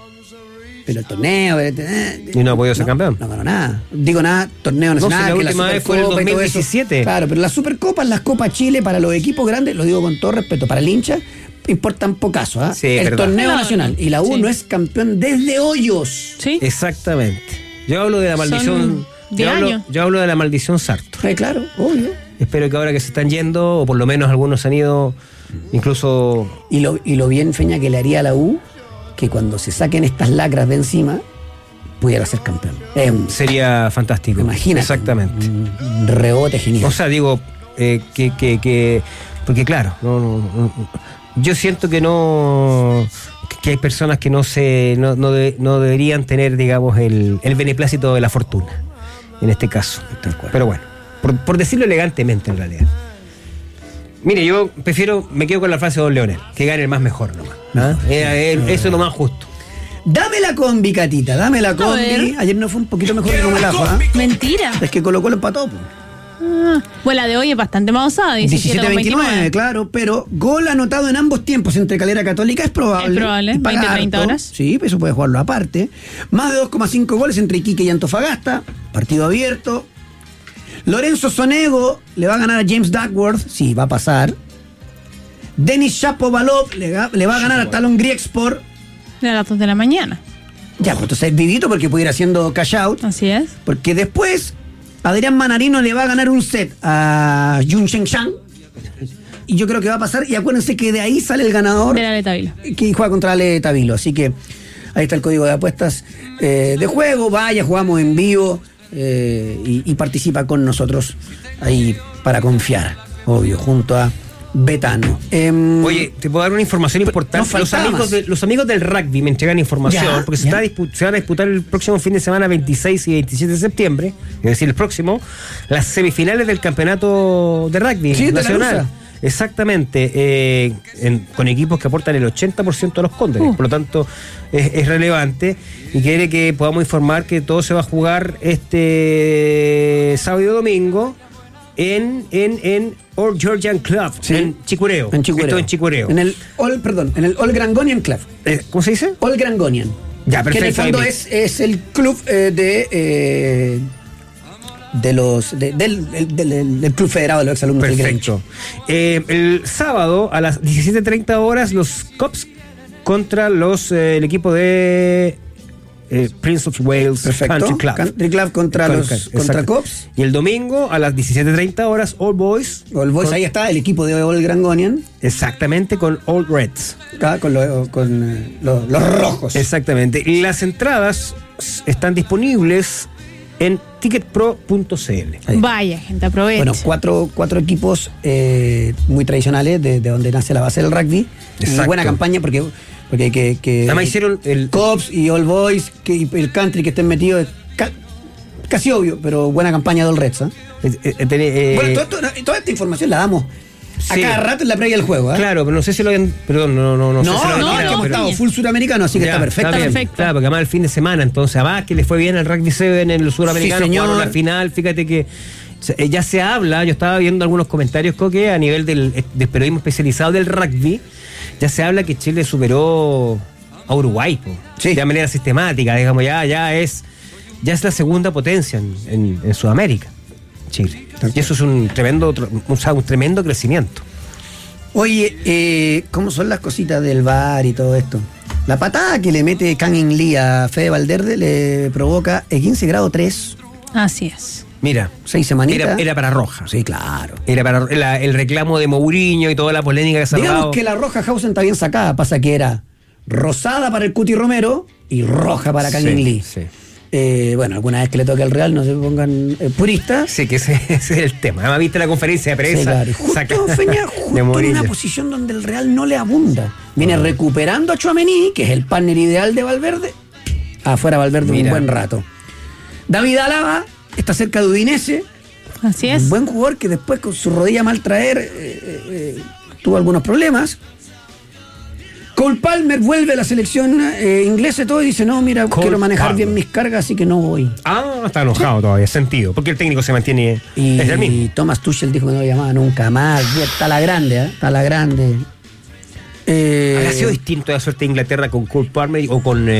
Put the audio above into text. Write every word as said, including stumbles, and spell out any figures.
Pero el torneo... Eh, y no ha podido ser no, campeón. No ganó nada. Digo nada, torneo nacional. No, si la que última la vez fue en el dos mil diecisiete. Claro, pero las Supercopas, las Copas Chile, para los equipos grandes, lo digo con todo respeto, para el hincha, importan pocaso. ¿eh? Sí, el verdad. torneo No, nacional. Y la U sí. no es campeón desde Hoyos. Sí. Exactamente. Yo hablo de la maldición. Son Yo de hablo, años. yo hablo de la maldición Sarto. Eh, claro, obvio. Espero que ahora que se están yendo, o por lo menos algunos han ido, incluso. Y lo, y lo bien, Feña, que le haría a la U, que cuando se saquen estas lacras de encima, pudiera ser campeón. Es un, Sería fantástico. imagínate. Exactamente. Un, un rebote genial. O sea, digo, eh, que, que, que. Porque claro, no, no, no, yo siento que no. Que hay personas que no se no, no, de- no deberían tener, digamos, el, el beneplácito de la fortuna, en este caso. Tal cual. Pero bueno, por, por decirlo elegantemente en realidad. Mire, yo prefiero, me quedo con la frase de Don Leonel, que gane el más mejor nomás. ¿ah? Eh, eh, eso es lo más justo. Dame la combi, Catita, dame la combi. ver. Ayer no fue un poquito mejor que Comelajo, ¿ah? Mentira. Es que Colo Colo empató, po. Ah, bueno, la de hoy es bastante más osada, diecisiete a veintinueve, claro, pero gol anotado en ambos tiempos entre Calera Católica es probable. Es probable, y paga veinte, treinta harto. horas. Sí, eso puede jugarlo aparte. Más de dos coma cinco goles entre Iquique y Antofagasta, partido abierto. Lorenzo Sonego le va a ganar a James Duckworth, sí, va a pasar. Denis Shapovalov le, ga- le va a ganar a Talon Griekspor. De las dos de la mañana. Ya, pues entonces es vivito porque puede ir haciendo cash out. Así es. Porque después Adrián Manarino le va a ganar un set a Yun Sheng Shang. Y yo creo que va a pasar. Y acuérdense que de ahí sale el ganador De la Leta Vila. que juega contra Ale Tavilo. Así que ahí está el código de apuestas eh, de juego. Vaya, jugamos en vivo eh, y, y participa con nosotros ahí para confiar, obvio, junto a Betano. Em, Oye, te puedo dar una información Pero importante. nos Los faltaba amigos, más. de, los amigos del rugby me entregan información, Ya, porque se, ya. está dispu- se van a disputar el próximo fin de semana, veintiséis y veintisiete de septiembre, es decir, el próximo, las semifinales del campeonato de rugby Sí, de la nacional. Lusa. Exactamente, eh, en- con equipos que aportan el ochenta por ciento de los cóndores, Uh. por lo tanto es, es relevante y quiere que podamos informar que todo se va a jugar este sábado y domingo en, en, en Old Georgian Club, Sí. en Chicureo. en Chicureo. Esto en Chicureo. En el All, perdón, en el All Grangonian Club. Eh, ¿Cómo se dice? All Grangonian. Ya, Que en el perfecto. fondo ahí es, es el club eh, de eh, de los de- del, del, del- del club federado de los exalumnos del Grange. Perfecto. Eh, el sábado a las diecisiete treinta horas los Cops contra los eh, el equipo de eh, Prince of Wales Perfecto. Country Club. Country Club contra Con- los exacto. contra Cops. Y el domingo a las diecisiete treinta horas All Boys. All Boys, con- ahí está el equipo de All Grangonian. Exactamente, con All Reds. Acá con, lo- con eh, lo- los rojos. Exactamente. Y las entradas s- están disponibles en ticketpro punto c l. Ahí. Vaya, gente, aprovecha. Bueno, cuatro, cuatro equipos eh, muy tradicionales de, de donde nace la base del rugby. Exacto. Muy buena campaña porque, porque que, que Además hicieron el... Cops y All Boys que, y el country que estén metidos, es ca- casi obvio, pero buena campaña de All Reds. ¿eh? eh, eh, ten- eh, bueno, todo esto- toda esta información la damos a sí. cada rato en la previa del juego. ¿eh? Claro, pero no sé si lo habían... Perdón, no, no, no, No, sé si lo habían no, tirado, que hemos pero- estado full suramericano, así que Ya, está perfecto. bien, perfecto. Claro, porque además el fin de semana, entonces, además que le fue bien al Rugby siete en el suramericano, Sí, señor. jugaron la final, fíjate que eh, ya se habla, yo estaba viendo algunos comentarios, Coque, a nivel del, del periodismo especializado del rugby, ya se habla que Chile superó a Uruguay, po, Sí. de manera sistemática, digamos, ya, ya es ya es la segunda potencia en, en- en Sudamérica, Chile. Y eso es un tremendo, o sea, un tremendo crecimiento. Oye, eh, ¿cómo son las cositas del bar y todo esto? La patada que le mete Kang In Lee a Fede Valverde le provoca el quince grado tres, Así es. Mira, seis semanitas. era, era para Roja. Sí, claro. Era para la- el reclamo de Mourinho y toda la polémica que se ha Digamos dado. que la roja Hausen está bien sacada, pasa que era rosada para el Cuti Romero y roja para Kang Sí, In Lee. sí. Eh, bueno, alguna vez que le toque al Real no se pongan eh, puristas. Sí, que ese, ese es el tema. Además, viste la conferencia de Sí, prensa. claro. Y justo, Saca- Feña, de justo en Mourinho. una posición donde el Real no le abunda. Viene recuperando a Tchouaméni, que es el partner ideal de Valverde. Afuera Valverde Mira. un buen rato. David Alaba está cerca de Udinese. Así es. Un buen jugador que después con su rodilla mal traer eh, eh, eh, tuvo algunos problemas. Cole Palmer vuelve a la selección eh, inglesa y todo y dice, no, mira, Cole quiero manejar Palmer. bien mis cargas, así que no voy. Ah, está enojado todavía, sentido. Porque el técnico se mantiene. Y, es el mismo. Thomas Tuchel dijo que no lo llamaba nunca más. Está la grande, ¿eh? Está la grande. Eh, ¿Habrá sido distinto la suerte de Inglaterra con Cole Palmer o con